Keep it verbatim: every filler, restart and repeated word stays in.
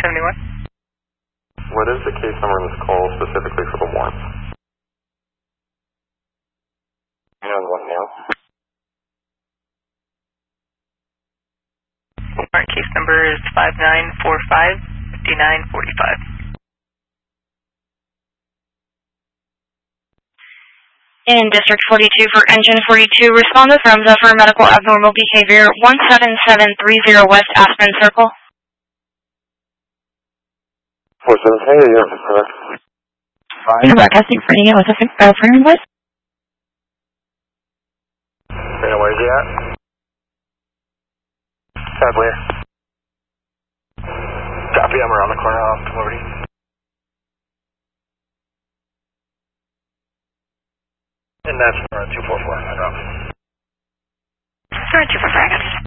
seventy-one. What is the case number in this call specifically for the warrant? And what now? Warrant case number is five nine four five, five nine four five. In District forty-two for Engine forty-two, respond with Ramza for medical abnormal behavior, one seven seven three zero West Aspen Circle. four seven three, yeah, that's correct. Fine. Broadcasting for Neo, what's the phone number? Brandon, where's he at? Sadly. Copy, I'm around the corner off to Liberty. And that's uh, two four four, I dropped. Sorry, two four four, I got it.